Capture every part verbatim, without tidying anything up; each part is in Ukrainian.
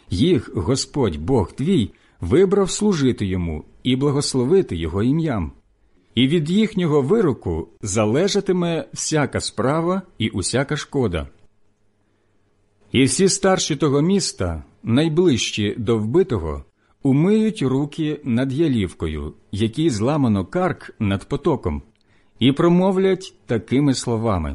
Їх Господь Бог твій вибрав служити йому і благословити його ім'ям. І від їхнього вироку залежатиме всяка справа і усяка шкода. І всі старші того міста, найближчі до вбитого, умиють руки над ялівкою, якій зламано карк над потоком, і промовлять такими словами: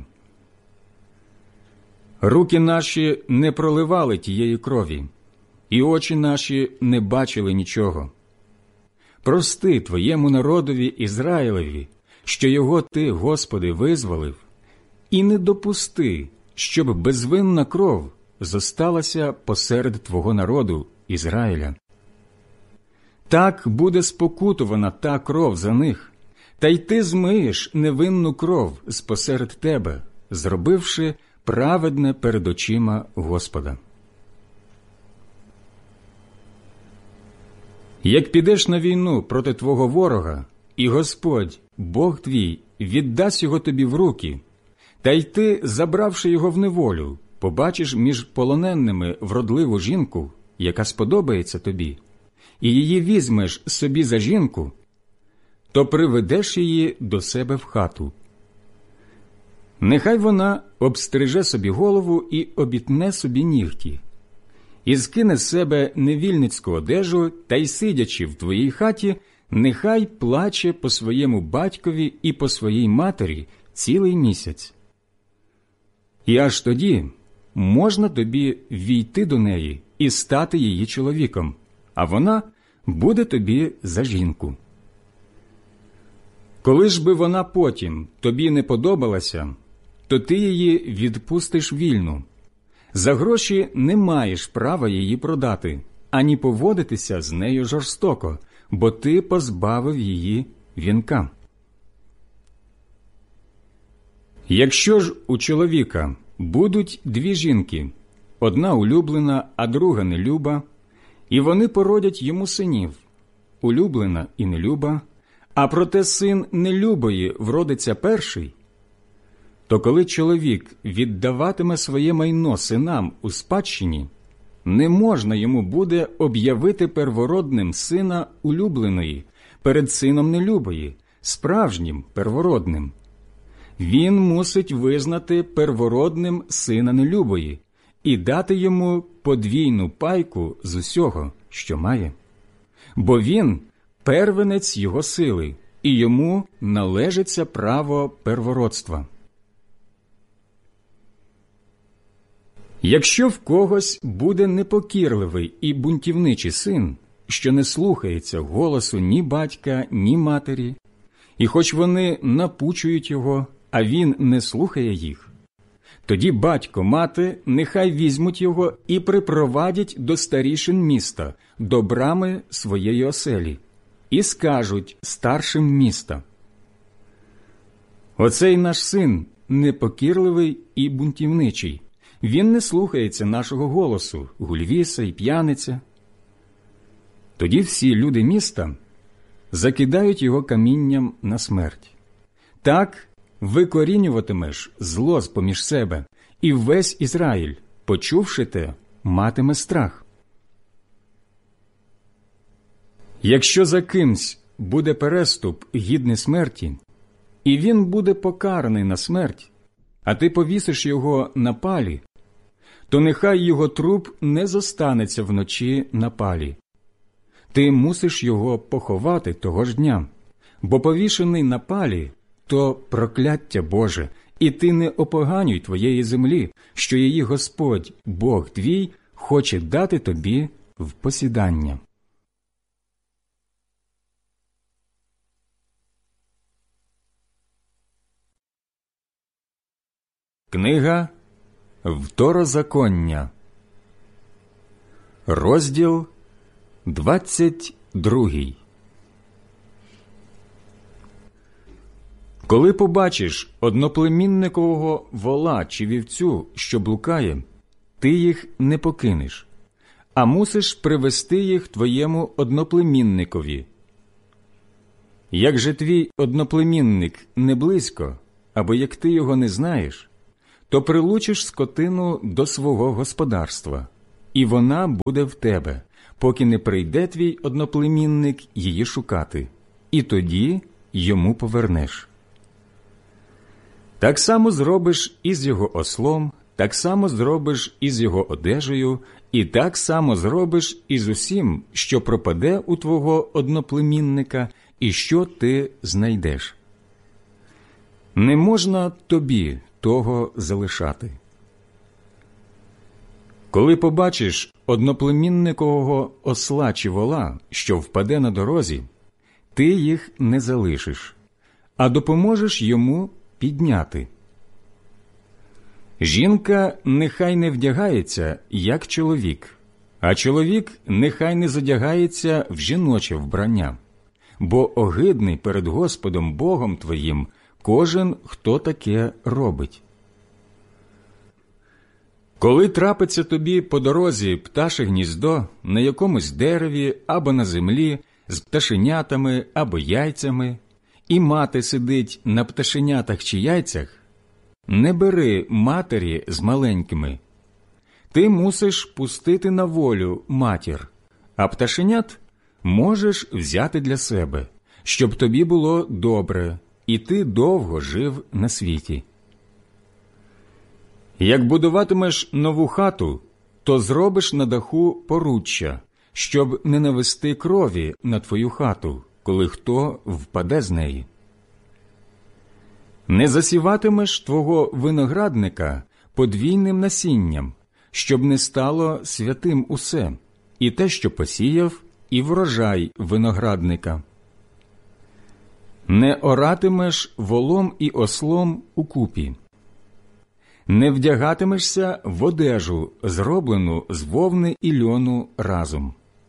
«Руки наші не проливали тієї крові, і очі наші не бачили нічого. Прости твоєму народові Ізраїлеві, що його ти, Господи, визволив, і не допусти, щоб безвинна кров зосталася посеред твого народу Ізраїля. Так буде спокутувана та кров за них, та й ти змиєш невинну кров спосеред тебе, зробивши праведне перед очима Господа». Як підеш на війну проти твого ворога, і Господь, Бог твій, віддасть його тобі в руки, та й ти, забравши його в неволю, побачиш між полоненними вродливу жінку, яка сподобається тобі, і її візьмеш собі за жінку, то приведеш її до себе в хату. Нехай вона обстриже собі голову і обітне собі нігті, і скине з себе невільницьку одежу, та й, сидячи в твоїй хаті, нехай плаче по своєму батькові і по своїй матері цілий місяць. І аж тоді можна тобі війти до неї і стати її чоловіком, а вона буде тобі за жінку. Коли ж би вона потім тобі не подобалася, то ти її відпустиш вільну. За гроші не маєш права її продати, ані поводитися з нею жорстоко, бо ти позбавив її вінка. Якщо ж у чоловіка будуть дві жінки, одна улюблена, а друга нелюба, і вони породять йому синів, улюблена і нелюба, а проте син нелюбої вродиться перший, то коли чоловік віддаватиме своє майно синам у спадщині, не можна йому буде об'явити первородним сина улюбленої перед сином нелюбої, справжнім первородним. Він мусить визнати первородним сина нелюбої і дати йому подвійну пайку з усього, що має. Бо він – первенець його сили, і йому належиться право первородства. Якщо в когось буде непокірливий і бунтівничий син, що не слухається голосу ні батька, ні матері, і хоч вони напучують його, а він не слухає їх, тоді батько, мати нехай візьмуть його і припровадять до старішин міста, до брами своєї оселі, і скажуть старшим міста: «Оцей наш син непокірливий і бунтівничий, він не слухається нашого голосу, гульвіса і п'яниця». Тоді всі люди міста закидають його камінням на смерть. Так викорінюватимеш зло з-поміж себе, і весь Ізраїль, почувши те, матиме страх. Якщо за кимсь буде переступ гідний смерті, і він буде покараний на смерть, а ти повісиш його на палі, то нехай його труп не зостанеться вночі на палі. Ти мусиш його поховати того ж дня, бо повішений на палі – то прокляття Боже, і ти не опоганюй твоєї землі, що її Господь, Бог твій, хоче дати тобі в посідання. Книга Второзаконня, розділ двадцять другий. Коли побачиш одноплемінникового вола чи вівцю, що блукає, ти їх не покинеш, а мусиш привести їх твоєму одноплемінникові. Як же твій одноплемінник не близько, або як ти його не знаєш, то прилучиш скотину до свого господарства. і вона буде в тебе, поки не прийде твій одноплемінник її шукати, і тоді йому повернеш. Так само зробиш і з його ослом, так само зробиш і з його одежею, і так само зробиш і з усім, що пропаде у твого одноплемінника, і що ти знайдеш. Не можна тобі того залишати. Коли побачиш одноплемінникового осла чи вола, що впаде на дорозі, ти їх не залишиш, а допоможеш йому підняти. Жінка нехай не вдягається, як чоловік, а чоловік нехай не задягається в жіноче вбрання, бо огидний перед Господом Богом твоїм кожен, хто таке робить. Коли трапиться тобі по дорозі пташе гніздо на якомусь дереві або на землі з пташенятами або яйцями, і мати сидить на пташенятах чи яйцях, не бери матері з маленькими. Ти мусиш пустити на волю матір, а пташенят можеш взяти для себе, щоб тобі було добре, і ти довго жив на світі. Як будуватимеш нову хату, то зробиш на даху поруччя, щоб не навести крові на твою хату, коли хто впаде з неї. Не засіватимеш твого виноградника подвійним насінням, щоб не стало святим усе, і те, що посіяв, і врожай виноградника. Не оратимеш волом і ослом укупі. Не вдягатимешся в одежу, зроблену з вовни і льону разом.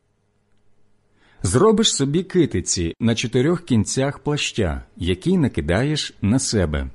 Зробиш собі китиці на чотирьох кінцях плаща, який накидаєш на себе.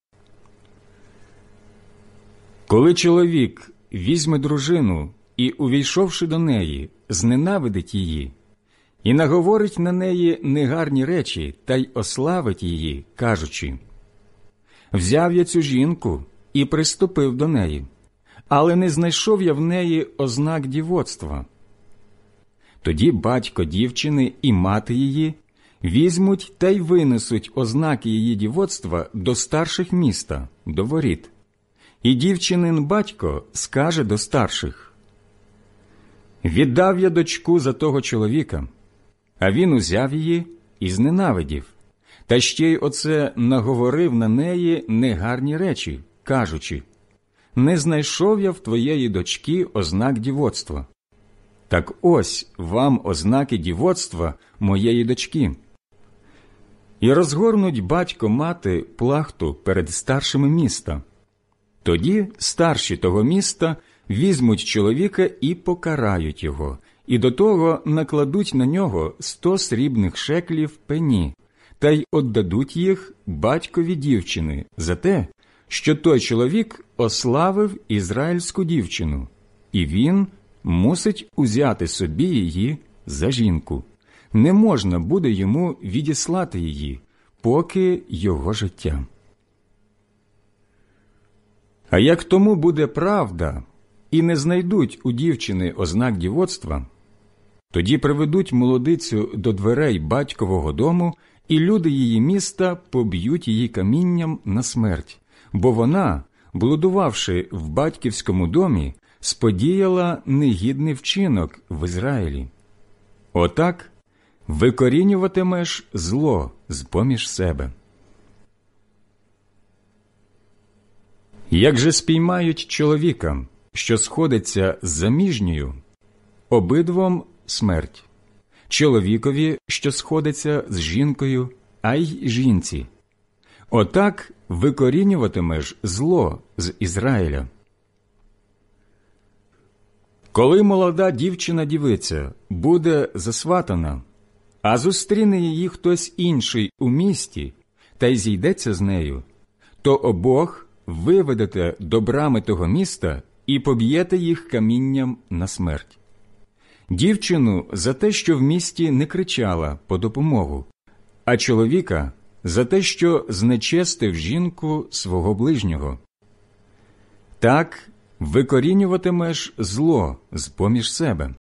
Коли чоловік візьме дружину і, увійшовши до неї, зненавидить її, і наговорить на неї негарні речі, та й ославить її, кажучи: «Взяв я цю жінку і приступив до неї, але не знайшов я в неї ознак дівоцтва». Тоді батько дівчини і мати її візьмуть та й винесуть ознаки її дівоцтва до старших міста, до воріт. І дівчинин батько скаже до старших: «Віддав я дочку за того чоловіка, а він узяв її і зненавидів, та ще й оце наговорив на неї негарні речі, кажучи: не знайшов я в твоєї дочки ознак дівоцтва. Так ось вам ознаки дівоцтва моєї дочки». І розгорнуть батько-мати плахту перед старшими міста. Тоді старші того міста візьмуть чоловіка і покарають його, і до того накладуть на нього сто срібних шеклів пені, та й отдадуть їх батькові дівчини за те, що той чоловік ославив ізраїльську дівчину, і він мусить узяти собі її за жінку. Не можна буде йому відіслати її, поки його життя. А як тому буде правда, і не знайдуть у дівчини ознак дівоцтва, тоді приведуть молодицю до дверей батькового дому, і люди її міста поб'ють її камінням на смерть, бо вона, блудувавши в батьківському домі, сподіяла негідний вчинок в Ізраїлі. Отак викорінюватимеш зло з-поміж себе. Як же спіймають чоловіка, що сходиться з заміжньою, обидвом смерть, чоловікові, що сходиться з жінкою, а й жінці. Отак викорінюватимеш зло з Ізраїля. Коли молода дівчина-дівиця буде засватана, а зустріне її хтось інший у місті та й зійдеться з нею, то обох виведете до брами того міста і поб'єте їх камінням на смерть. Дівчину за те, що в місті не кричала по допомогу, а чоловіка за те, що знечестив жінку свого ближнього. Так викорінюватимеш зло з-поміж себе.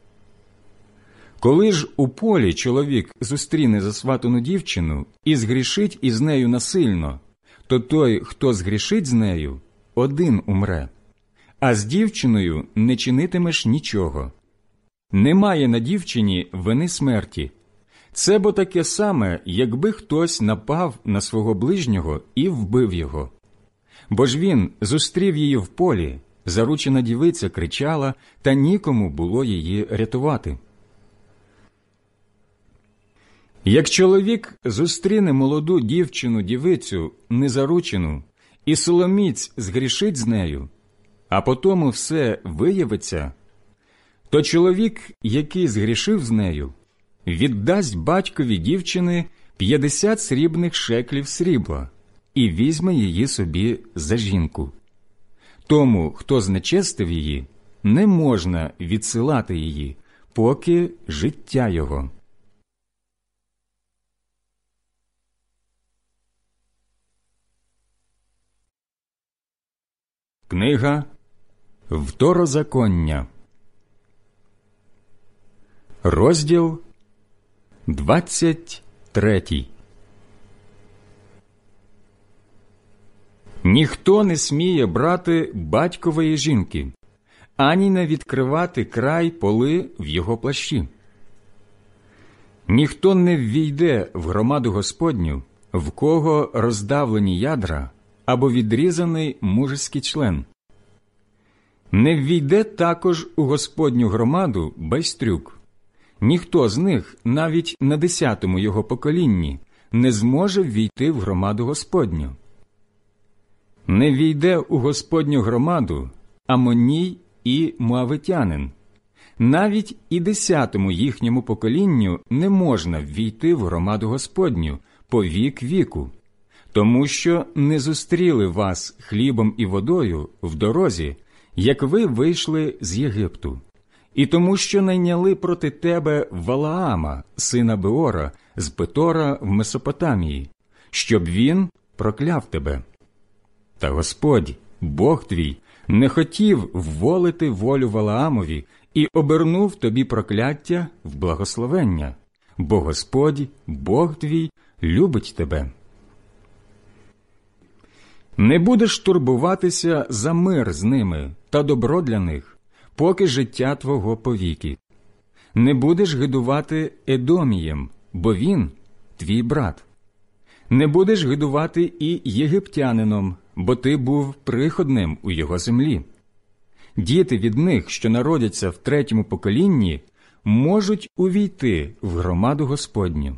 Коли ж у полі чоловік зустріне засватану дівчину і згрішить із нею насильно, то той, хто згрішить з нею, один умре, а з дівчиною не чинитимеш нічого. Немає на дівчині вини смерті. Це бо таке саме, якби хтось напав на свого ближнього і вбив його. Бо ж він зустрів її в полі, заручена дівиця кричала, та нікому було її рятувати. Як чоловік зустріне молоду дівчину-дівицю незаручену, і силоміць згрішить з нею, а потому все виявиться, то чоловік, який згрішив з нею, віддасть батькові дівчини п'ятдесят срібних шеклів срібла і візьме її собі за жінку. Тому, хто знечестив її, не можна відсилати її, поки життя його. Книга Второзаконня, розділ двадцять третій. Ніхто не сміє брати батькової жінки, ані не відкривати край поли в його плащі. Ніхто не ввійде в громаду Господню, в кого роздавлені ядра або відрізаний мужеський член. Не ввійде також у Господню громаду байстрюк. Ніхто з них, навіть на десятому його поколінні, не зможе ввійти в громаду Господню. Не ввійде у Господню громаду Амоній і Моавитянин. Навіть і десятому їхньому поколінню не можна ввійти в громаду Господню по вік віку, тому що не зустріли вас хлібом і водою в дорозі, як ви вийшли з Єгипту, і тому що найняли проти тебе Валаама, сина Беора, з Петора в Месопотамії, щоб він прокляв тебе. Та Господь, Бог твій, не хотів вволити волю Валаамові і обернув тобі прокляття в благословення, бо Господь, Бог твій, любить тебе. Не будеш турбуватися за мир з ними та добро для них, поки життя твого повіки. Не будеш гидувати Едомієм, бо він твій брат. Не будеш гидувати і єгиптянином, бо ти був приходним у його землі. Діти від них, що народяться в третьому поколінні, можуть увійти в громаду Господню.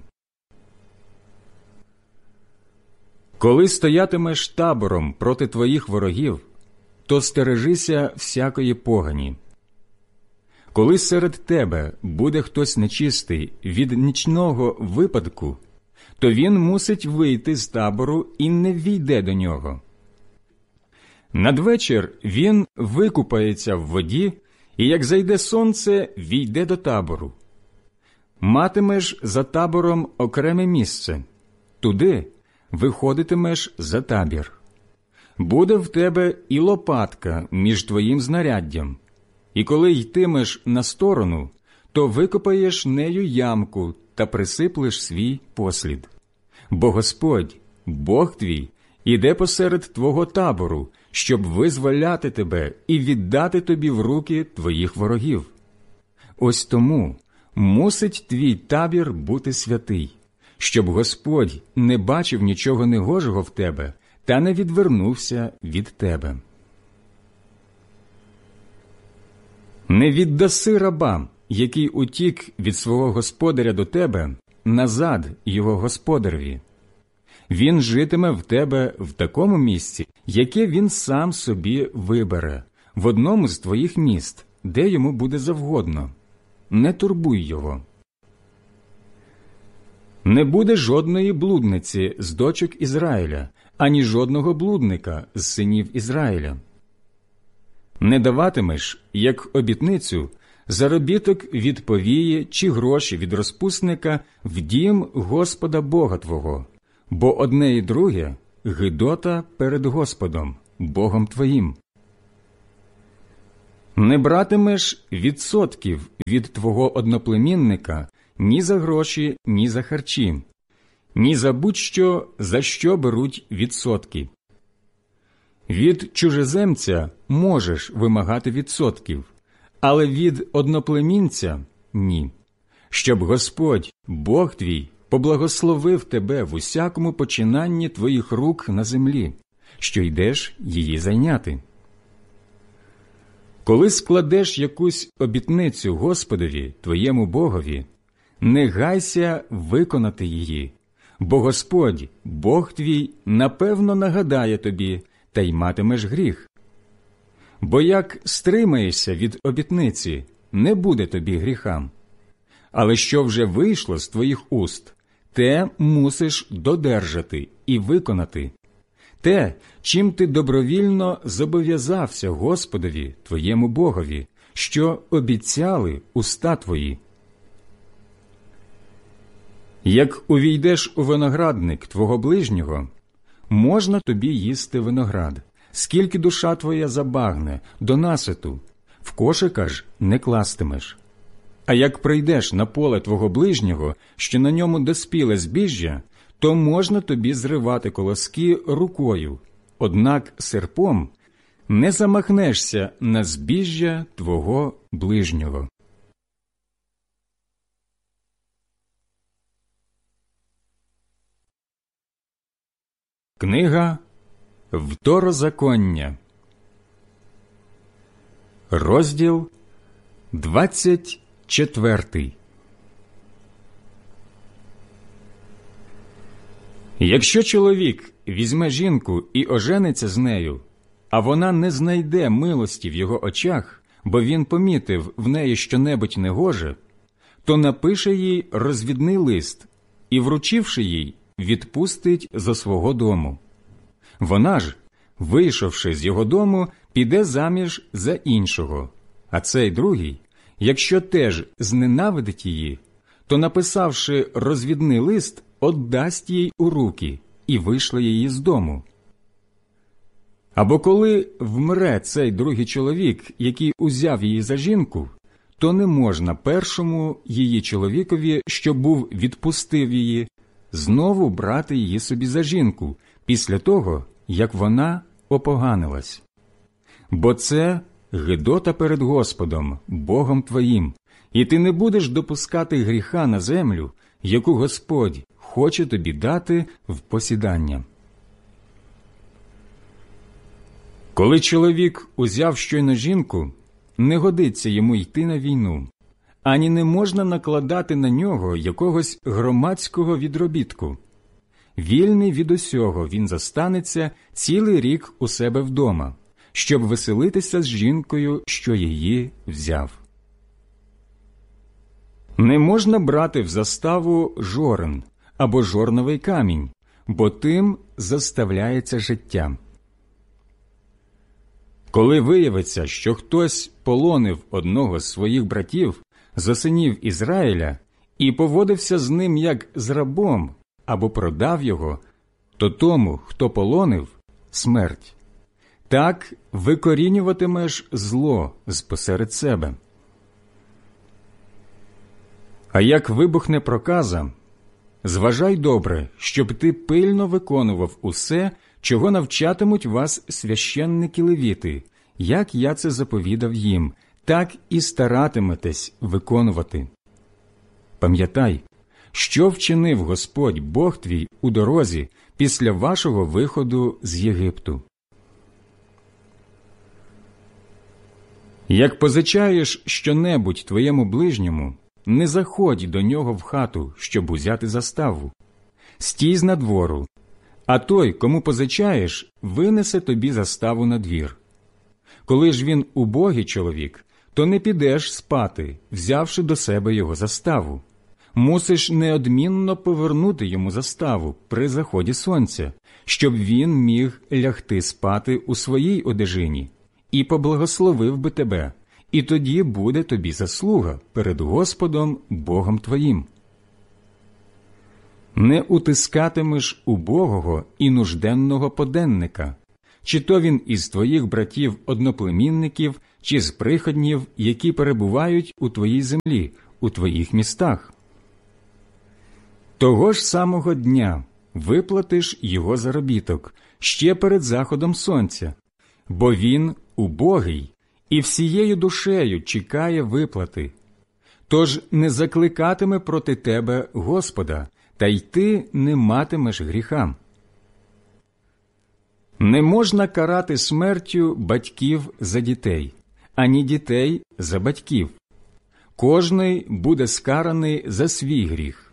Коли стоятимеш табором проти твоїх ворогів, то стережися всякої погані. Коли серед тебе буде хтось нечистий від нічного випадку, то він мусить вийти з табору і не ввійде до нього. Надвечір він викупається в воді, і як зайде сонце, війде до табору. Матимеш за табором окреме місце. Туди виходитимеш за табір. Буде в тебе і лопатка між твоїм знаряддям, і коли йтимеш на сторону, то викопаєш нею ямку та присиплеш свій послід. Бо Господь, Бог твій, іде посеред твого табору, щоб визволяти тебе і віддати тобі в руки твоїх ворогів. Ось тому мусить твій табір бути святий, щоб Господь не бачив нічого негожого в тебе та не відвернувся від тебе. Не віддаси раба, який утік від свого господаря до тебе, назад його господареві. Він житиме в тебе в такому місці, яке він сам собі вибере, в одному з твоїх міст, де йому буде завгодно. Не турбуй його. Не буде жодної блудниці з дочок Ізраїля, ані жодного блудника з синів Ізраїля. Не даватимеш, як обітницю, заробіток від повії чи гроші від розпусника в дім Господа Бога твого, бо одне і друге – гидота перед Господом, Богом твоїм. Не братимеш відсотків від твого одноплемінника ні за гроші, ні за харчі, ні за будь-що, за що беруть відсотки. Від чужеземця можеш вимагати відсотків, але від одноплемінця – ні, щоб Господь, Бог твій, поблагословив тебе в усякому починанні твоїх рук на землі, що йдеш її зайняти. Коли складеш якусь обітницю Господові, твоєму Богові, не гайся виконати її, бо Господь, Бог твій, напевно нагадає тобі, та й матимеш гріх. Бо як стримаєшся від обітниці, не буде тобі гріха. Але що вже вийшло з твоїх уст, те мусиш додержати і виконати. Те, чим ти добровільно зобов'язався Господові, твоєму Богові, що обіцяли уста твої. Як увійдеш у виноградник твого ближнього, можна тобі їсти виноград, скільки душа твоя забагне, до наситу, в кошика ж не кластимеш. А як прийдеш на поле твого ближнього, що на ньому доспіле збіжжя, то можна тобі зривати колоски рукою, однак серпом не замахнешся на збіжжя твого ближнього. Книга Второзаконня, розділ двадцять четвертий. Якщо чоловік візьме жінку і ожениться з нею, а вона не знайде милості в його очах, бо він помітив в неї щонебудь негоже, то напише їй розвідний лист і, вручивши їй, відпустить зо свого дому. Вона ж, вийшовши з його дому, піде заміж за іншого, а цей другий, якщо теж зненавидить її, то, написавши розвідний лист, отдасть їй у руки і вийшле її з дому. Або коли вмре цей другий чоловік, який узяв її за жінку, то не можна першому її чоловікові, що був відпустив її, знову брати її собі за жінку, після того, як вона опоганилась. Бо це гидота перед Господом, Богом твоїм, і ти не будеш допускати гріха на землю, яку Господь хоче тобі дати в посідання. Коли чоловік узяв щойно жінку, не годиться йому йти на війну, ані не можна накладати на нього якогось громадського відробітку. Вільний від усього він зостанеться цілий рік у себе вдома, щоб веселитися з жінкою, що її взяв. Не можна брати в заставу жорен або жорновий камінь, бо тим заставляється життя. Коли виявиться, що хтось полонив одного з своїх братів, зо синів Ізраїля, і поводився з ним як з рабом, або продав його, то тому, хто полонив, смерть. Так викорінюватимеш зло з-посеред себе. А як вибухне проказа, зважай добре, щоб ти пильно виконував усе, чого навчатимуть вас священники-левіти, як я це заповідав їм, так і старатиметесь виконувати. Пам'ятай, що вчинив Господь Бог твій у дорозі після вашого виходу з Єгипту. Як позичаєш щонебудь твоєму ближньому, не заходь до нього в хату, щоб узяти заставу. Стій знадвору, а той, кому позичаєш, винесе тобі заставу на двір. Коли ж він убогий чоловік, то не підеш спати, взявши до себе його заставу. Мусиш неодмінно повернути йому заставу при заході сонця, щоб він міг лягти спати у своїй одежині, і поблагословив би тебе, і тоді буде тобі заслуга перед Господом Богом твоїм. Не утискатимеш убогого і нужденного поденника, чи то він із твоїх братів-одноплемінників, чи з приходнів, які перебувають у твоїй землі, у твоїх містах. Того ж самого дня виплатиш його заробіток ще перед заходом сонця, бо він убогий і всією душею чекає виплати. Тож не закликатиме проти тебе Господа, та й ти не матимеш гріха. Не можна карати смертю батьків за дітей, ані дітей за батьків. Кожний буде скараний за свій гріх.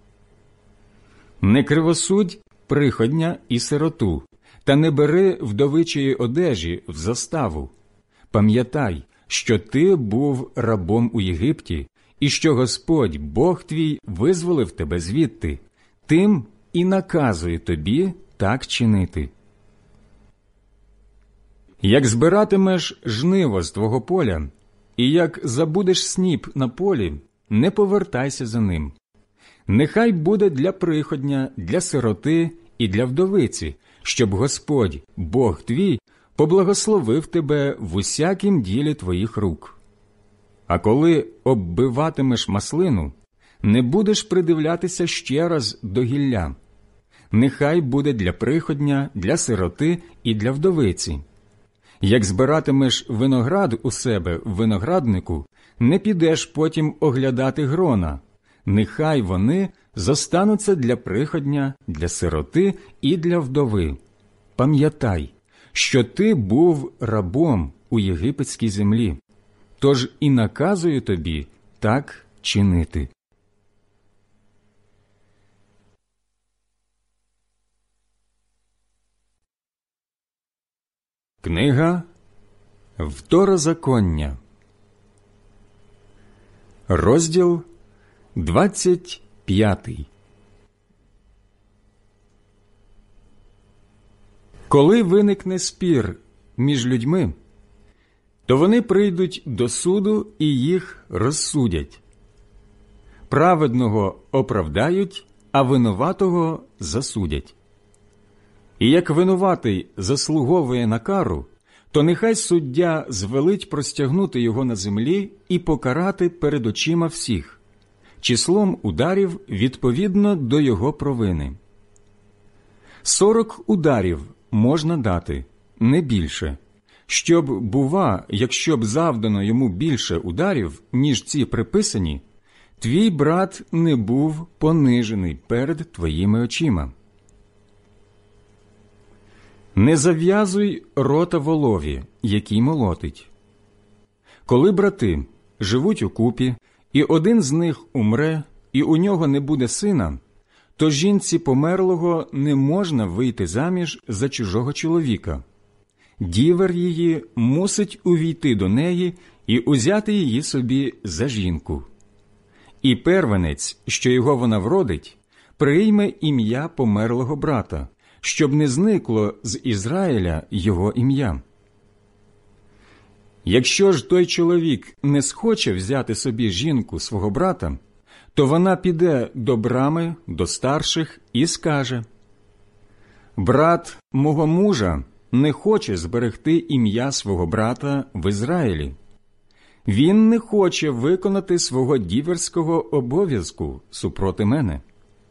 Не кривосудь приходня і сироту, та не бери вдовичої одежі в заставу. Пам'ятай, що ти був рабом у Єгипті, і що Господь, Бог твій, визволив тебе звідти, тим і наказує тобі так чинити. Як збиратимеш жниво з твого поля, і як забудеш сніп на полі, не повертайся за ним. Нехай буде для приходня, для сироти і для вдовиці, щоб Господь, Бог твій, поблагословив тебе в усякім ділі твоїх рук. А коли оббиватимеш маслину, не будеш придивлятися ще раз до гілля. Нехай буде для приходня, для сироти і для вдовиці. Як збиратимеш виноград у себе в винограднику, не підеш потім оглядати грона. Нехай вони зостануться для приходня, для сироти і для вдови. Пам'ятай, що ти був рабом у єгипетській землі, тож і наказую тобі так чинити. Книга Второзаконня, розділ двадцять п'ятий. Коли виникне спір між людьми, то вони прийдуть до суду і їх розсудять. Праведного оправдають, а винуватого засудять. І як винуватий заслуговує на кару, то нехай суддя звелить простягнути його на землі і покарати перед очима всіх, числом ударів відповідно до його провини. Сорок ударів можна дати, не більше, щоб, бува, якщо б завдано йому більше ударів, ніж ці приписані, твій брат не був понижений перед твоїми очима. Не зав'язуй рота волові, який молотить. Коли брати живуть укупі, і один з них умре, і у нього не буде сина, то жінці померлого не можна вийти заміж за чужого чоловіка. Дівер її мусить увійти до неї і узяти її собі за жінку. І первенець, що його вона вродить, прийме ім'я померлого брата, щоб не зникло з Ізраїля його ім'я. Якщо ж той чоловік не схоче взяти собі жінку свого брата, то вона піде до брами, до старших і скаже: «Брат мого мужа не хоче зберегти ім'я свого брата в Ізраїлі. Він не хоче виконати свого діверського обов'язку супроти мене».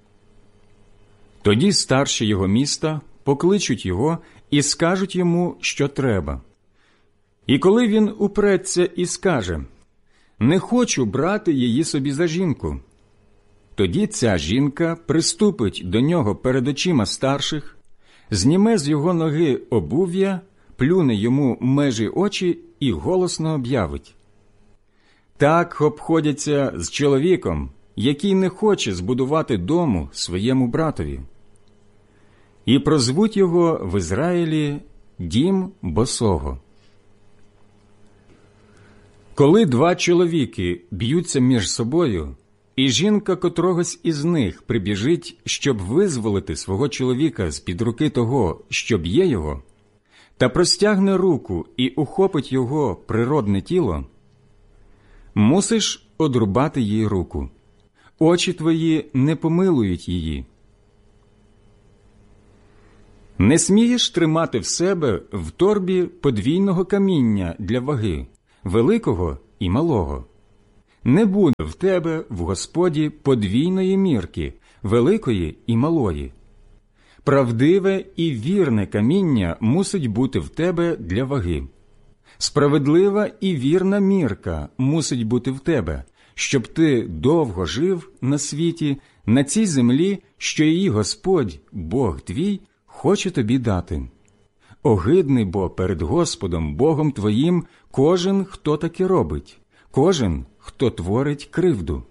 Тоді старші його міста покличуть його і скажуть йому, що треба. І коли він упреться і скаже: «Не хочу брати її собі за жінку», тоді ця жінка приступить до нього перед очима старших, зніме з його ноги обув'я, плюне йому межі очі і голосно об'явить: «Так обходяться з чоловіком, який не хоче збудувати дому своєму братові». І прозвуть його в Ізраїлі «Дім босого». Коли два чоловіки б'ються між собою, і жінка котрогось із них прибіжить, щоб визволити свого чоловіка з-під руки того, що б'є його, та простягне руку і ухопить його природне тіло, мусиш одрубати їй руку. Очі твої не помилують її. Не смієш тримати в себе в торбі подвійного каміння для ваги, великого і малого. Не буде в тебе в Господі подвійної мірки, великої і малої. Правдиве і вірне каміння мусить бути в тебе для ваги. Справедлива і вірна мірка мусить бути в тебе, щоб ти довго жив на світі, на цій землі, що її Господь, Бог твій, хоче тобі дати. Огидний бо перед Господом, Богом твоїм, кожен, хто таке робить, кожен, хто творить кривду.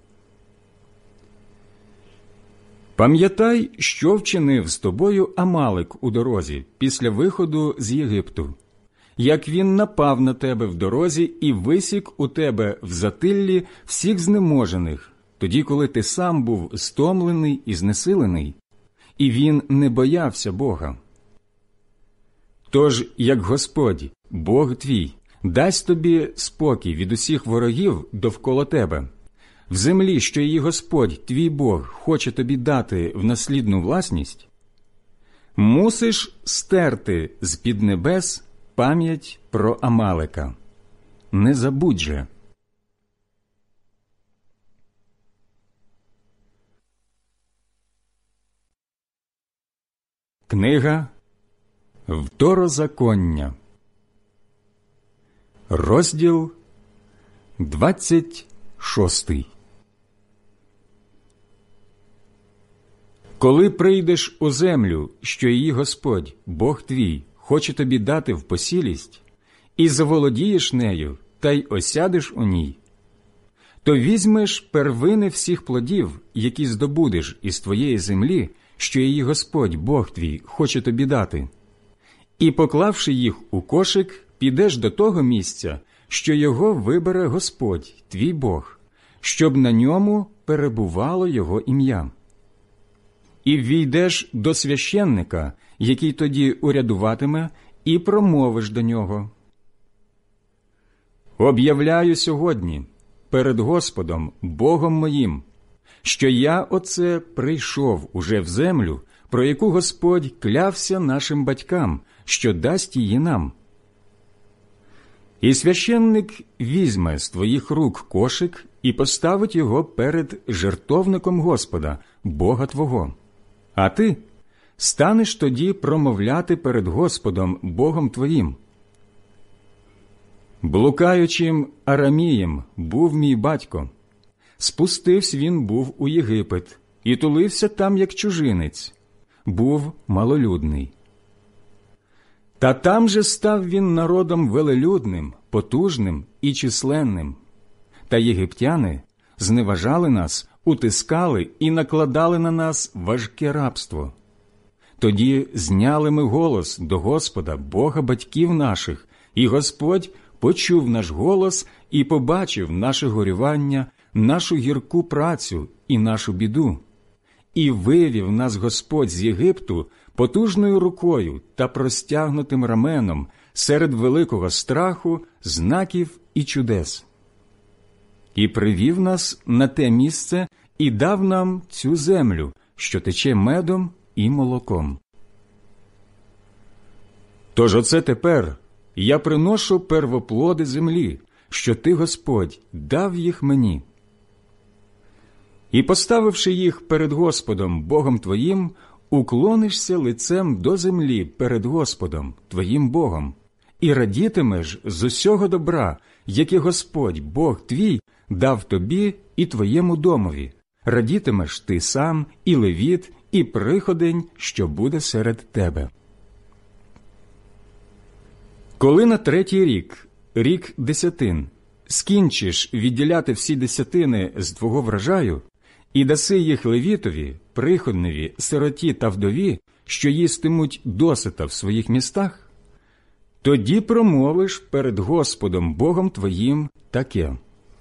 Пам'ятай, що вчинив з тобою Амалик у дорозі після виходу з Єгипту, як він напав на тебе в дорозі і висік у тебе в затиллі всіх знеможених, тоді, коли ти сам був стомлений і знесилений, і він не боявся Бога. Тож, як Господь, Бог твій, дасть тобі спокій від усіх ворогів довкола тебе, в землі, що її Господь, твій Бог, хоче тобі дати в наслідну власність, мусиш стерти з-під небес пам'ять про Амалика. Не забудь же. Книга Второзаконня, розділ двадцять шостий. Коли прийдеш у землю, що її Господь, Бог твій, хоче тобі дати в посілість, і заволодієш нею, та й осядеш у ній, то візьмеш первини всіх плодів, які здобудеш із твоєї землі, що її Господь, Бог твій, хоче тобі дати, і, поклавши їх у кошик, підеш до того місця, що його вибере Господь, твій Бог, щоб на ньому перебувало його ім'я. І ввійдеш до священника, який тоді урядуватиме, і промовиш до нього: «Об'являю сьогодні перед Господом, Богом моїм, що я оце прийшов уже в землю, про яку Господь клявся нашим батькам, що дасть її нам». І священник візьме з твоїх рук кошик і поставить його перед жертовником Господа, Бога твого. А ти станеш тоді промовляти перед Господом, Богом твоїм: «Блукаючим Арамієм був мій батько. Спустився він був у Єгипет і тулився там, як чужинець, був малолюдний. Та там же став він народом велелюдним, потужним і численним. Та єгиптяни зневажали нас, утискали і накладали на нас важке рабство. Тоді зняли ми голос до Господа, Бога батьків наших, і Господь почув наш голос і побачив наше горювання, нашу гірку працю і нашу біду. І вивів нас Господь з Єгипту потужною рукою та простягнутим раменом серед великого страху, знаків і чудес. І привів нас на те місце і дав нам цю землю, що тече медом і молоком. Тож оце тепер я приношу первоплоди землі, що ти, Господь, дав їх мені. І, поставивши їх перед Господом, Богом твоїм, уклонишся лицем до землі перед Господом, твоїм Богом, і радітимеш з усього добра, яке Господь, Бог твій, дав тобі і твоєму домові. Радітимеш ти сам, і левіт, і приходень, що буде серед тебе. Коли на третій рік, рік десятин, скінчиш відділяти всі десятини з твого врожаю, і даси їх левітові, приходневі, сироті та вдові, що їстимуть досита в своїх містах, тоді промовиш перед Господом Богом твоїм таке: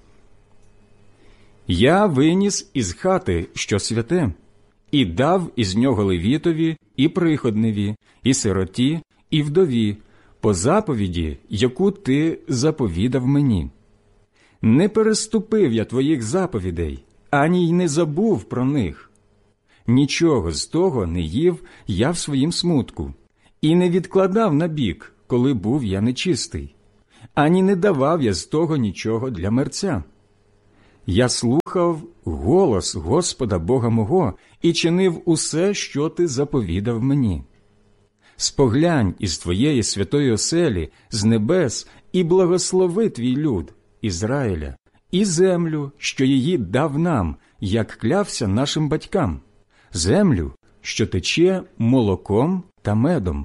«Я виніс із хати, що святе, і дав із нього левітові, і приходневі, і сироті, і вдові, по заповіді, яку ти заповідав мені. Не переступив я твоїх заповідей, ані й не забув про них. Нічого з того не їв я в своїм смутку, і не відкладав набік, коли був я нечистий, ані не давав я з того нічого для мерця. Я слухав голос Господа Бога мого і чинив усе, що ти заповідав мені. Споглянь із твоєї святої оселі, з небес, і благослови твій люд, Ізраїля, і землю, що її дав нам, як клявся нашим батькам, землю, що тече молоком та медом.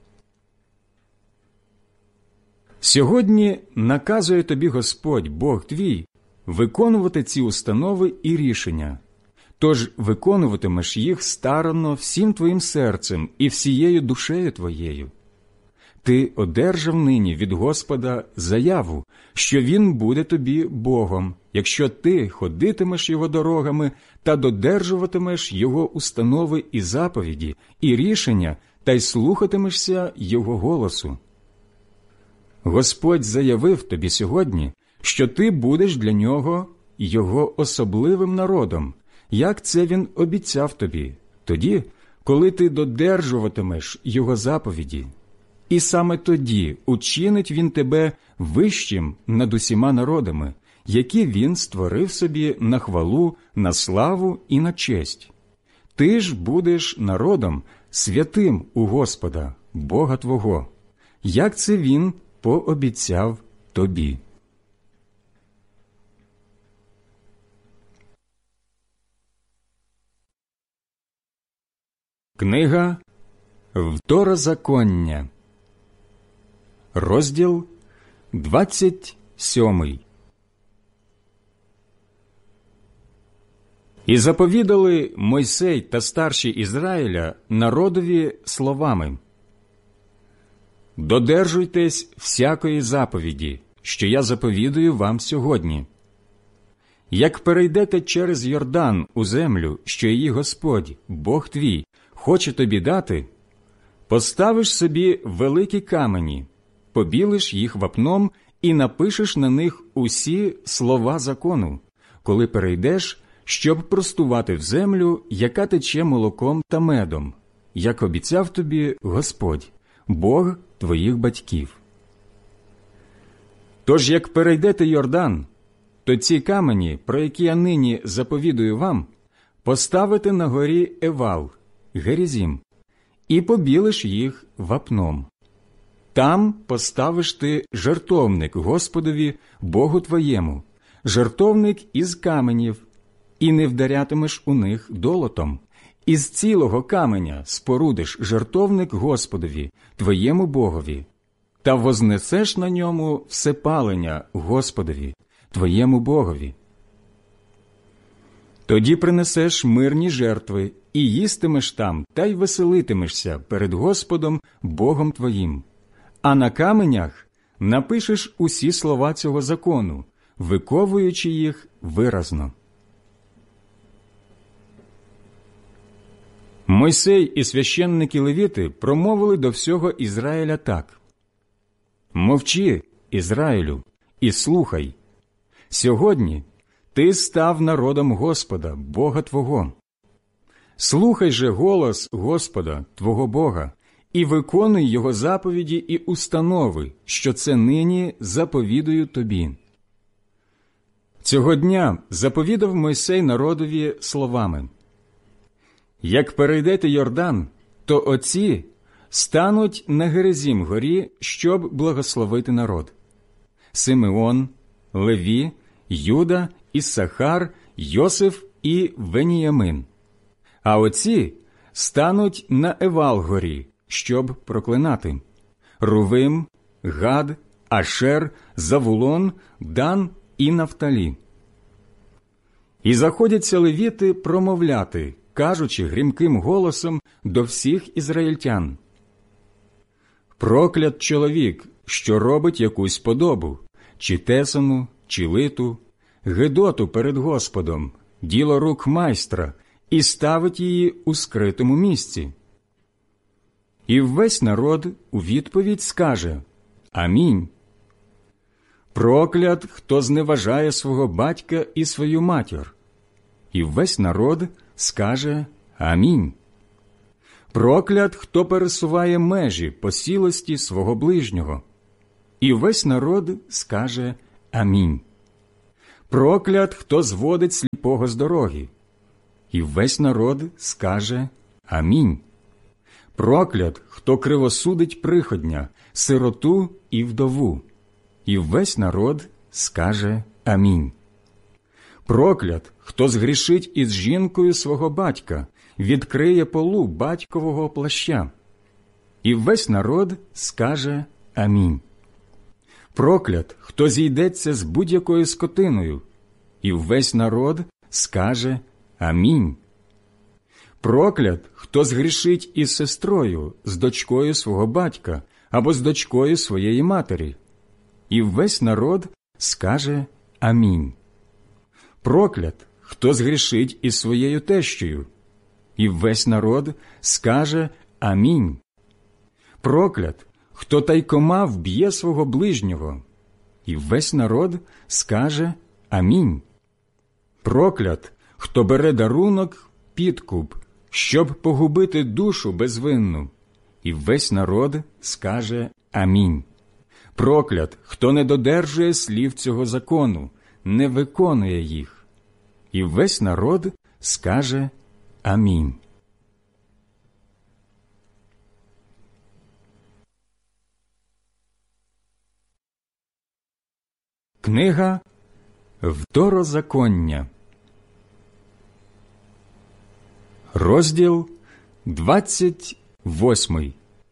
Сьогодні наказує тобі Господь, Бог твій, виконувати ці установи і рішення, тож виконуватимеш їх старанно всім твоїм серцем і всією душею твоєю. Ти одержав нині від Господа заяву, що Він буде тобі Богом, якщо ти ходитимеш Його дорогами та додержуватимеш Його установи і заповіді, і рішення, та й слухатимешся Його голосу. Господь заявив тобі сьогодні, що ти будеш для Нього Його особливим народом, як це Він обіцяв тобі, тоді, коли ти додержуватимеш Його заповіді. І саме тоді учинить Він тебе вищим над усіма народами, які Він створив собі на хвалу, на славу і на честь. Ти ж будеш народом святим у Господа, Бога твого, як це Він пообіцяв тобі. Книга Второзаконня, розділ двадцять сьомий. І заповідали Мойсей та старші Ізраїля народові словами: «Додержуйтесь всякої заповіді, що я заповідую вам сьогодні. Як перейдете через Йордан у землю, що її Господь, Бог твій, хоче тобі дати, поставиш собі великі камені, побілиш їх вапном і напишеш на них усі слова закону, коли перейдеш, щоб простувати в землю, яка тече молоком та медом, як обіцяв тобі Господь, Бог твоїх батьків. Тож, як перейдете Йордан, то ці камені, про які я нині заповідую вам, поставите на горі Евал, Герізім, і побілиш їх вапном. Там поставиш ти жертовник Господові, Богу твоєму, жертовник із каменів, і не вдарятимеш у них долотом. Із цілого каменя спорудиш жертовник Господові, твоєму Богові, та вознесеш на ньому всепалення Господові, твоєму Богові. Тоді принесеш мирні жертви, і їстимеш там, та й веселитимешся перед Господом, Богом твоїм. А на каменях напишеш усі слова цього закону, виковуючи їх виразно». Мойсей і священники левіти промовили до всього Ізраїля так: «Мовчи, Ізраїлю, і слухай. Сьогодні ти став народом Господа, Бога твого. Слухай же голос Господа, твого Бога, і виконуй Його заповіді і установи, що це нині заповідую тобі». Цього дня заповідав Мойсей народові словами: «Як перейдете Йордан, то оці стануть на Герезім горі, щоб благословити народ: Симеон, Леві, Юда, Іссахар, Йосиф і Веніямин. А оці стануть на Евал горі, щоб проклинати: Рувим, Гад, Ашер, Завулон, Дан і Нафталі. І заходяться левіти промовляти, кажучи грімким голосом до всіх ізраїльтян: проклят чоловік, що робить якусь подобу, чи тесану, чи литу, гидоту перед Господом, діло рук майстра, і ставить її у скритому місці. І весь народ у відповідь скаже: Амінь. Проклят, хто зневажає свого батька і свою матір. І весь народ скаже: Амінь. Проклят, хто пересуває межі посілості свого ближнього. І весь народ скаже «Амінь». Проклят, хто зводить сліпого з дороги. І весь народ скаже «Амінь». Проклят, хто кривосудить приходня, сироту і вдову. І весь народ скаже «Амінь». Проклят, хто згрішить із жінкою свого батька, відкриє полу батькового плаща. І весь народ скаже «Амінь». Проклят, хто зійдеться з будь-якою скотиною, і весь народ скаже «Амінь». Проклят, хто згрішить із сестрою, з дочкою свого батька або з дочкою своєї матері, і весь народ скаже «Амінь». Проклят, хто згрішить із своєю тещею, і весь народ скаже «Амінь». Проклят, хто тайкома вб'є свого ближнього, і весь народ скаже «Амінь». Проклят, хто бере дарунок, підкуп, щоб погубити душу безвинну, і весь народ скаже «Амінь». Проклят, хто не додержує слів цього закону, не виконує їх, і весь народ скаже «Амінь». Книга Второзаконня, розділ двадцять восьмий.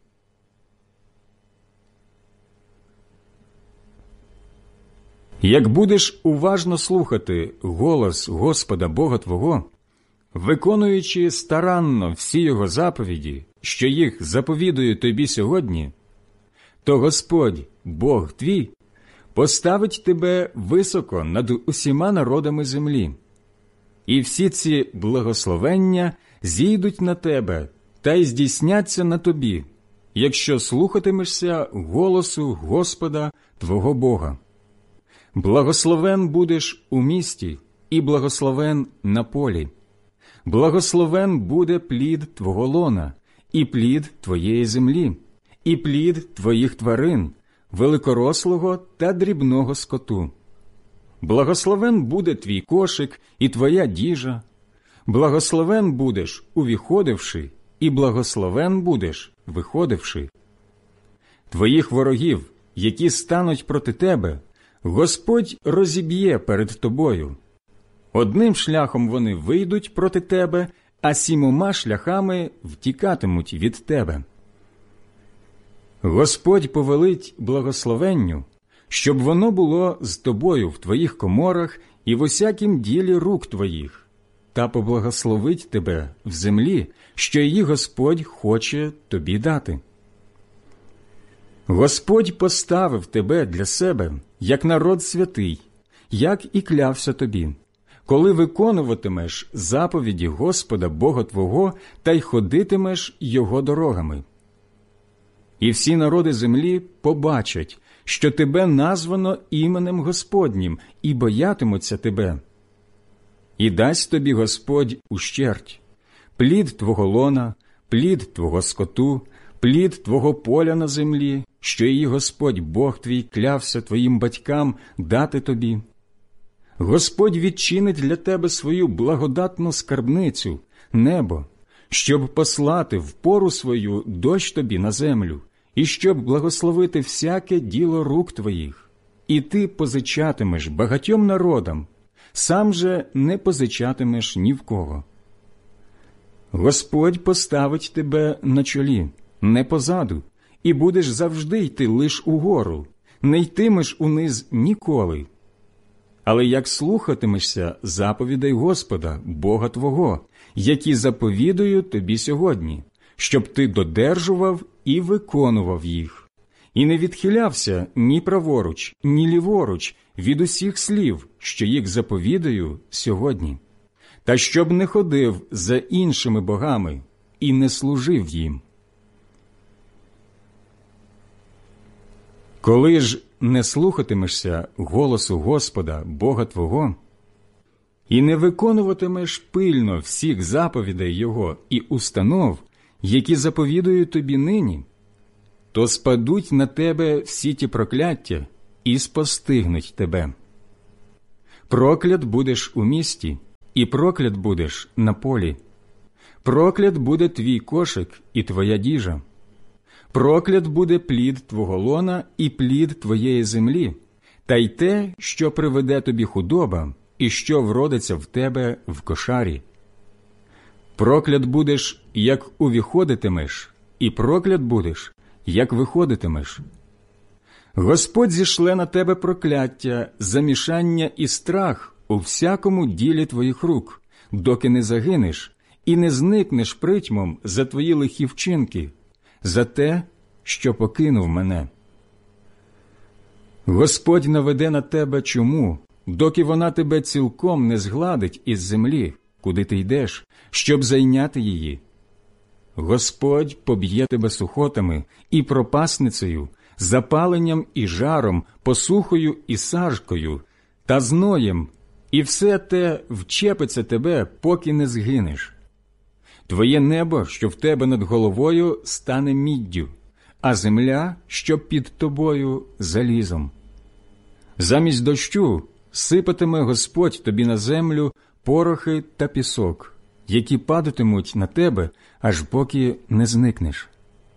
Як будеш уважно слухати голос Господа Бога твого, виконуючи старанно всі Його заповіді, що їх заповідую тобі сьогодні, то Господь, Бог твій, поставить тебе високо над усіма народами землі. І всі ці благословення зійдуть на тебе та й здійсняться на тобі, якщо слухатимешся голосу Господа твого Бога. Благословен будеш у місті і благословен на полі. Благословен буде плід твого лона, і плід твоєї землі, і плід твоїх тварин, великорослого та дрібного скоту. Благословен буде твій кошик і твоя діжа. Благословен будеш, увіходивши, і благословен будеш, виходивши. Твоїх ворогів, які стануть проти тебе, Господь розіб'є перед тобою. Одним шляхом вони вийдуть проти тебе, а сімома шляхами втікатимуть від тебе. Господь повелить благословенню, щоб воно було з тобою в твоїх коморах і в усякім ділі рук твоїх, та поблагословить тебе в землі, що її Господь хоче тобі дати. Господь поставив тебе для себе, як народ святий, як і клявся тобі, коли виконуватимеш заповіді Господа Бога твого та й ходитимеш Його дорогами. І всі народи землі побачать, що тебе названо іменем Господнім, і боятимуться тебе. І дасть тобі Господь ущерть, плід твого лона, плід твого скоту, плід твого поля на землі, що її Господь Бог твій клявся твоїм батькам дати тобі. Господь відчинить для тебе свою благодатну скарбницю, небо, щоб послати в пору свою дощ тобі на землю, і щоб благословити всяке діло рук твоїх. І ти позичатимеш багатьом народам, сам же не позичатимеш ні в кого. Господь поставить тебе на чолі, не позаду, і будеш завжди йти лиш угору, не йтимеш униз ніколи. Але як слухатимешся заповідей Господа, Бога твого, які заповідую тобі сьогодні, щоб ти додержував і виконував їх, і не відхилявся ні праворуч, ні ліворуч від усіх слів, що їх заповідаю сьогодні, та щоб не ходив за іншими богами і не служив їм. Коли ж не слухатимешся голосу Господа, Бога твого, і не виконуватимеш пильно всіх заповідей Його і установ, які заповідую тобі нині, то спадуть на тебе всі ті прокляття і спостигнуть тебе. Проклят будеш у місті, і проклят будеш на полі. Проклят буде твій кошик і твоя діжа. Проклят буде плід твого лона і плід твоєї землі, та й те, що приведе тобі худоба, і що вродиться в тебе в кошарі. Проклят будеш, як увіходитимеш, і проклят будеш, як виходитимеш. Господь зішле на тебе прокляття, замішання і страх у всякому ділі твоїх рук, доки не загинеш і не зникнеш притьмом за твої лихі вчинки, за те, що покинув мене. Господь наведе на тебе чуму, доки вона тебе цілком не згладить із землі, куди ти йдеш, щоб зайняти її. Господь поб'є тебе сухотами і пропасницею, запаленням і жаром, посухою і сажкою, та зноєм, і все те вчепиться тебе, поки не згинеш. Твоє небо, що в тебе над головою, стане міддю, а земля, що під тобою, залізом. Замість дощу сипатиме Господь тобі на землю порохи та пісок, які падатимуть на тебе, аж поки не зникнеш.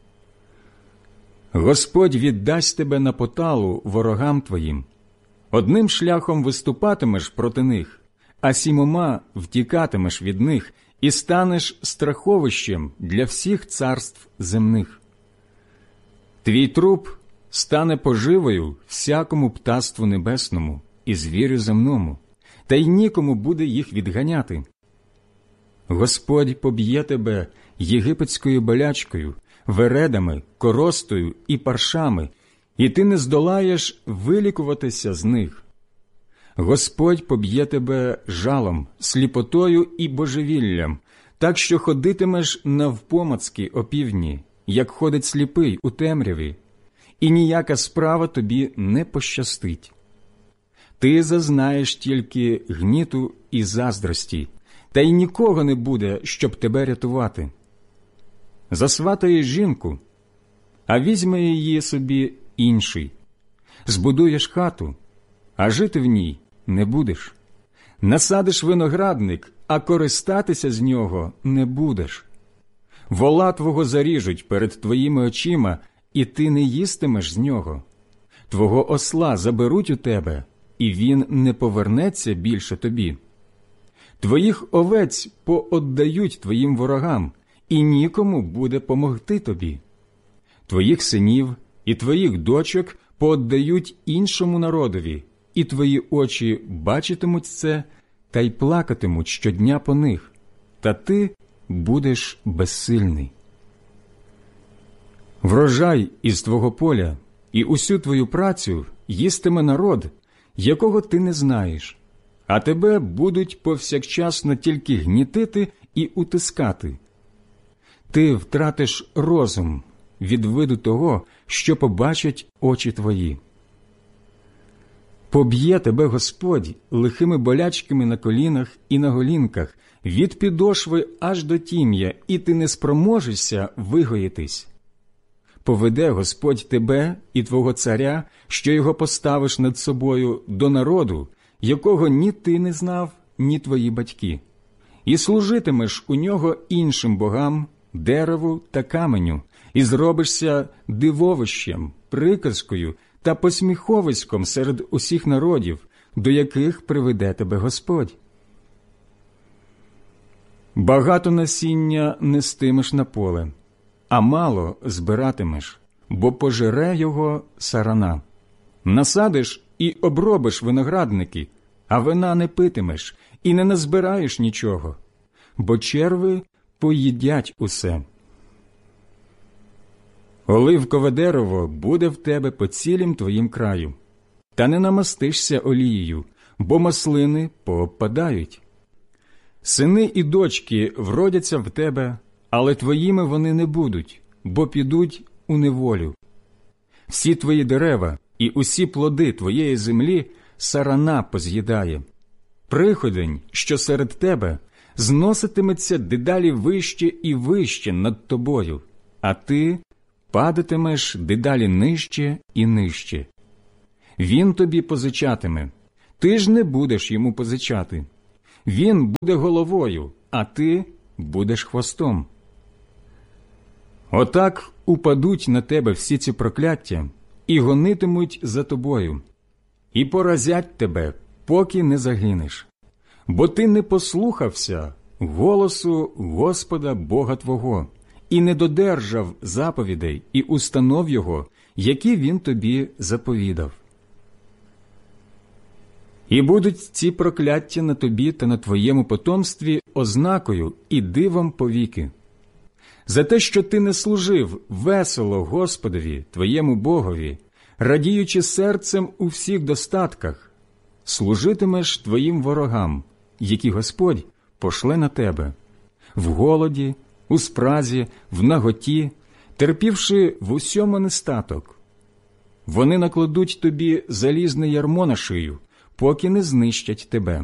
Господь віддасть тебе на поталу ворогам твоїм. Одним шляхом виступатимеш проти них, а сімома втікатимеш від них і станеш страховищем для всіх царств земних. Твій труп стане поживою всякому птаству небесному і звірю земному, та й нікому буде їх відганяти. Господь поб'є тебе єгипетською болячкою, вередами, коростою і паршами, і ти не здолаєш вилікуватися з них. Господь поб'є тебе жалом, сліпотою і божевіллям, так що ходитимеш навпомацки опівдні, як ходить сліпий у темряві, і ніяка справа тобі не пощастить. Ти зазнаєш тільки гніту і заздрості, та й нікого не буде, щоб тебе рятувати. Засватаєш жінку, а візьме її собі інший. Збудуєш хату, а жити в ній не будеш. Насадиш виноградник, а користатися з нього не будеш. Вола твого заріжуть перед твоїми очима, і ти не їстимеш з нього. Твого осла заберуть у тебе, і він не повернеться більше тобі. Твоїх овець пооддають твоїм ворогам, і нікому буде помогти тобі. Твоїх синів і твоїх дочок пооддають іншому народові, і твої очі бачитимуть це, та й плакатимуть щодня по них, та ти будеш безсильний. Врожай із твого поля і усю твою працю їстиме народ, якого ти не знаєш, а тебе будуть повсякчасно тільки гнітити і утискати. Ти втратиш розум від виду того, що побачать очі твої. Поб'є тебе Господь лихими болячками на колінах і на голінках, від підошви аж до тім'я, і ти не спроможешся вигоїтись. Поведе Господь тебе і твого царя, що його поставиш над собою, до народу, якого ні ти не знав, ні твої батьки, і служитимеш у нього іншим богам, дереву та каменю, і зробишся дивовищем, приказкою та посміховиськом серед усіх народів, до яких приведе тебе Господь. Багато насіння нестимеш на поле, а мало збиратимеш, бо пожере його сарана. Насадиш і обробиш виноградники, а вина не питимеш і не назбираєш нічого, бо черви поїдять усе. Оливкове дерево буде в тебе по цілім твоїм краю, та не намастишся олією, бо маслини поопадають. Сини і дочки вродяться в тебе, але твоїми вони не будуть, бо підуть у неволю. Всі твої дерева і усі плоди твоєї землі сарана поз'їдає. Приходень, що серед тебе, зноситиметься дедалі вище і вище над тобою, а ти падатимеш дедалі нижче і нижче. Він тобі позичатиме, ти ж не будеш йому позичати. Він буде головою, а ти будеш хвостом. Отак упадуть на тебе всі ці прокляття і гонитимуть за тобою, і поразять тебе, поки не загинеш. Бо ти не послухався голосу Господа Бога твого і не додержав заповідей і установ Його, які Він тобі заповідав. І будуть ці прокляття на тобі та на твоєму потомстві ознакою і дивом повіки. За те, що ти не служив весело Господові, твоєму Богові, радіючи серцем у всіх достатках, служитимеш твоїм ворогам, які Господь пошле на тебе, в голоді, у спразі, в наготі, терпівши в усьому нестаток. Вони накладуть тобі залізне ярмо на шию, поки не знищать тебе.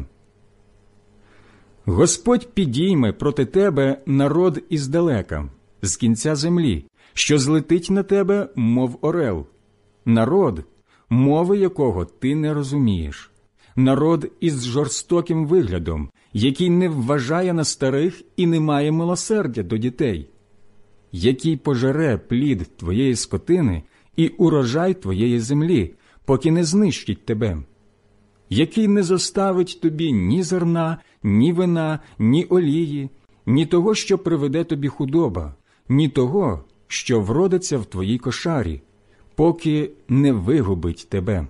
Господь підійме проти тебе народ іздалека, з кінця землі, що злетить на тебе, мов орел, народ, мови якого ти не розумієш, народ із жорстоким виглядом, який не вважає на старих і не має милосердя до дітей, який пожере плід твоєї скотини і урожай твоєї землі, поки не знищить тебе, який не зоставить тобі ні зерна, ні вина, ні олії, ні того, що приведе тобі худоба, ні того, що вродиться в твоїй кошарі, поки не вигубить тебе.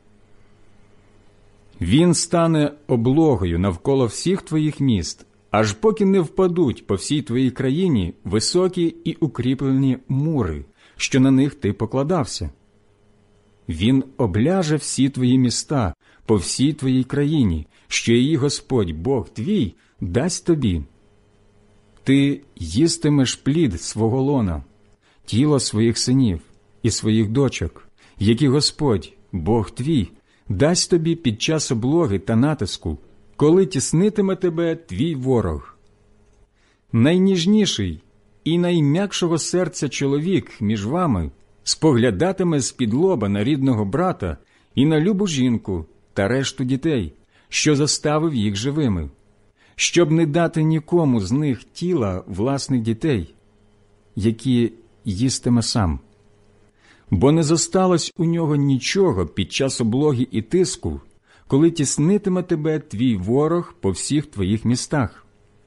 Він стане облогою навколо всіх твоїх міст, аж поки не впадуть по всій твоїй країні високі і укріплені мури, що на них ти покладався. Він обляже всі твої міста по всій твоїй країні, що її Господь, Бог твій, дасть тобі. Ти їстимеш плід свого лона, тіло своїх синів і своїх дочок, які Господь, Бог твій, дасть тобі під час облоги та натиску, коли тіснитиме тебе твій ворог. Найніжніший і найм'якшого серця чоловік між вами споглядатиме з-під лоба на рідного брата і на любу жінку та решту дітей, що заставив їх живими, щоб не дати нікому з них тіла власних дітей, які їстиме сам. Бо не зосталось у нього нічого під час облоги і тиску, коли тіснитиме тебе твій ворог по всіх твоїх містах.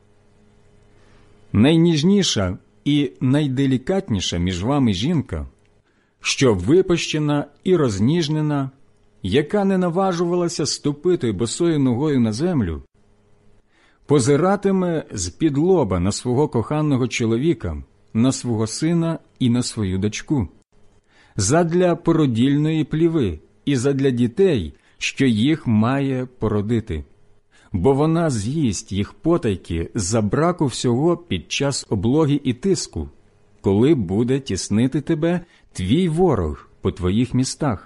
Найніжніша і найделікатніша між вами жінка, що випащена і розніжнена, яка не наважувалася ступити босою ногою на землю, позиратиме з-під лоба на свого коханого чоловіка, на свого сина і на свою дочку, задля породільної пліви і задля дітей, що їх має породити, бо вона з'їсть їх потайки за браку всього під час облоги і тиску, коли буде тіснити тебе твій ворог по твоїх містах.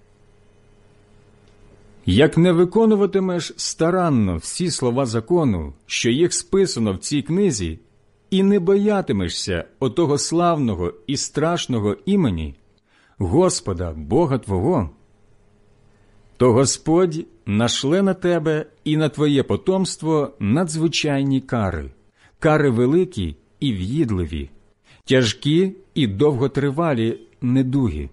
Як не виконуватимеш старанно всі слова закону, що їх списано в цій книзі, і не боятимешся отого славного і страшного імені, Господа, Бога твого, то Господь нашле на тебе і на твоє потомство надзвичайні кари, кари великі і в'їдливі, тяжкі і довготривалі недуги.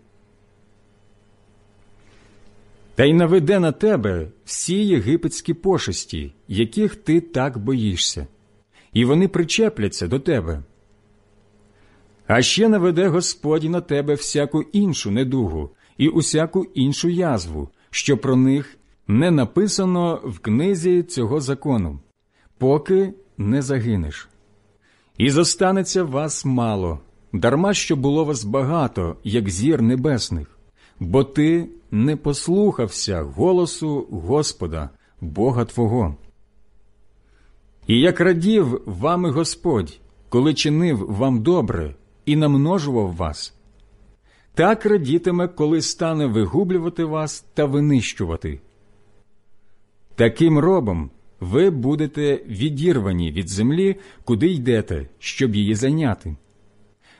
Та й наведе на тебе всі єгипетські пошесті, яких ти так боїшся, і вони причепляться до тебе. А ще наведе Господь на тебе всяку іншу недугу і усяку іншу язву, що про них не написано в книзі цього закону, поки не загинеш. І зостанеться вас мало, дарма що було вас багато, як зір небесних, бо ти не послухався голосу Господа, Бога твого. І як радів вами Господь, коли чинив вам добре і намножував вас, так радітиме, коли стане вигублювати вас та винищувати. Таким робом ви будете відірвані від землі, куди йдете, щоб її зайняти.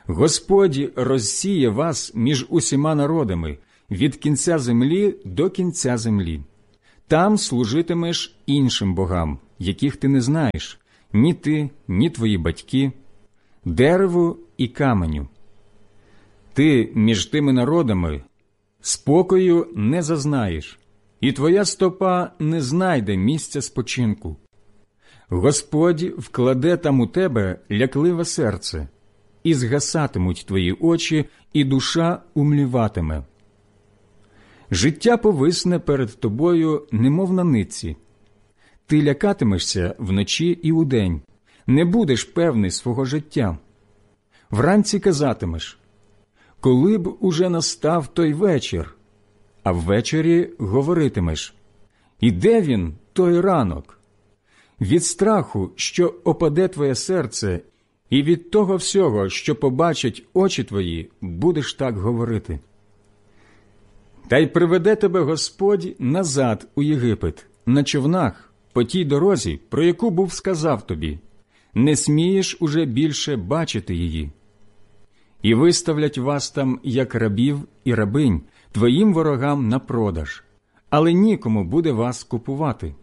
Господь розсіє вас між усіма народами, від кінця землі до кінця землі. Там служитимеш іншим богам, яких ти не знаєш, ні ти, ні твої батьки, дереву і каменю. Ти між тими народами спокою не зазнаєш, і твоя стопа не знайде місця спочинку. Господь вкладе там у тебе лякливе серце, і згасатимуть твої очі, і душа умліватиме. Життя повисне перед тобою, немов на нитці. Ти лякатимешся вночі і удень, не будеш певний свого життя. Вранці казатимеш: коли б уже настав той вечір? А ввечері говоритимеш: і де він, той ранок? Від страху, що опаде твоє серце, і від того всього, що побачать очі твої, будеш так говорити. Та й приведе тебе Господь назад у Єгипет, на човнах, по тій дорозі, про яку був сказав тобі. Не смієш уже більше бачити її. І виставлять вас там, як рабів і рабинь, твоїм ворогам на продаж, але нікому буде вас купувати.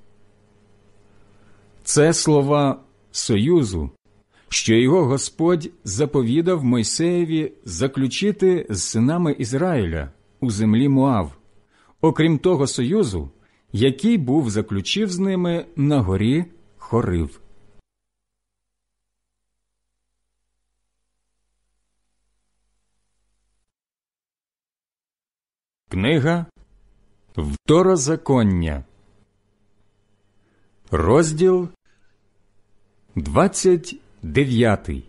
Це слова союзу, що його Господь заповідав Мойсеєві заключити з синами Ізраїля у землі Моав, окрім того союзу, який був заключив з ними на горі Хорив. Книга Второзаконня, розділ двадцять дев'ятий.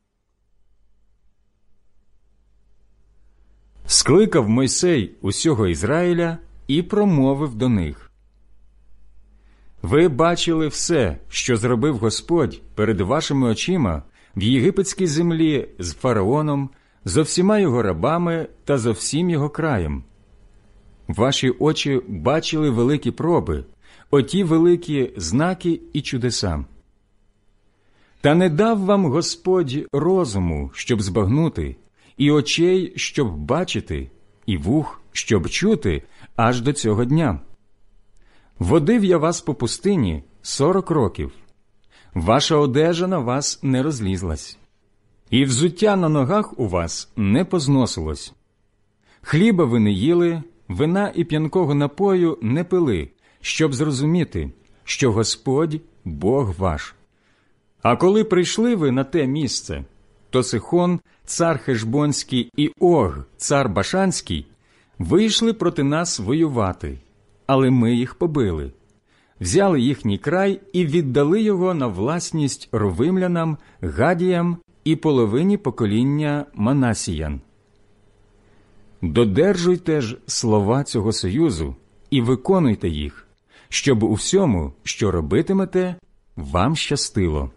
Скликав Мойсей усього Ізраїля і промовив до них: «Ви бачили все, що зробив Господь перед вашими очима в єгипетській землі з фараоном, зо всіма його рабами та зо всім його краєм. Ваші очі бачили великі проби, оті великі знаки і чудеса. Та не дав вам Господь розуму, щоб збагнути, і очей, щоб бачити, і вух, щоб чути, аж до цього дня. Водив я вас по пустині сорок років. Ваша одежа на вас не розлізлась, і взуття на ногах у вас не позносилось. Хліба ви не їли, вина і п'янкого напою не пили, щоб зрозуміти, що Господь – Бог ваш. А коли прийшли ви на те місце, то Сихон, цар Хешбонський, і Ог, цар Башанський, вийшли проти нас воювати, але ми їх побили, взяли їхній край і віддали його на власність ровимлянам, гадіям і половині покоління Манасіян. Додержуйте ж слова цього союзу і виконуйте їх, щоб у всьому, що робитимете, вам щастило.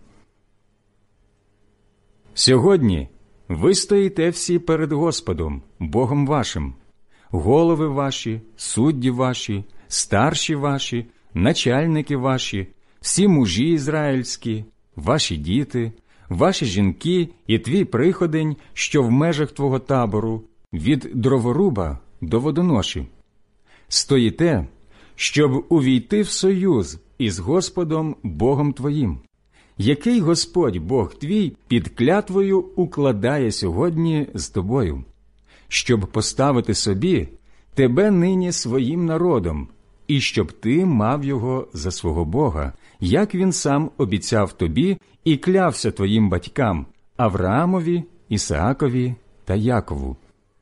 Сьогодні ви стоїте всі перед Господом, Богом вашим, голови ваші, судді ваші, старші ваші, начальники ваші, всі мужі ізраїльські, ваші діти, ваші жінки і твій приходень, що в межах твого табору, від дроворуба до водоноші. Стоїте, щоб увійти в союз із Господом Богом твоїм, який Господь Бог твій під клятвою укладає сьогодні з тобою, щоб поставити собі тебе нині своїм народом, і щоб ти мав його за свого Бога, як він сам обіцяв тобі і клявся твоїм батькам Авраамові, Ісаакові та Якову.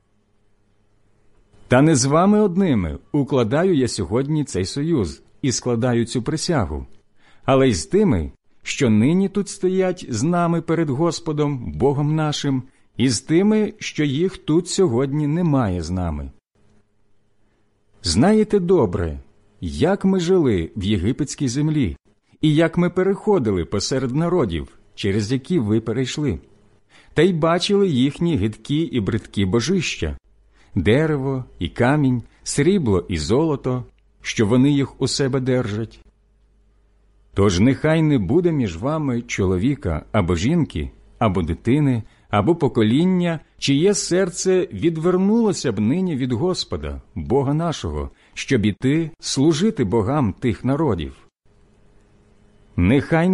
Та не з вами одними укладаю я сьогодні цей союз і складаю цю присягу, але й з тими, що нині тут стоять з нами перед Господом, Богом нашим, і з тими, що їх тут сьогодні немає з нами. Знаєте добре, як ми жили в єгипетській землі, і як ми переходили посеред народів, через які ви перейшли, та й бачили їхні гидкі і бридкі божища, дерево і камінь, срібло і золото, що вони їх у себе держать. Тож нехай не буде між вами чоловіка або жінки, або дитини, або покоління, чиє серце відвернулося б нині від Господа, Бога нашого, щоб іти служити богам тих народів. Нехай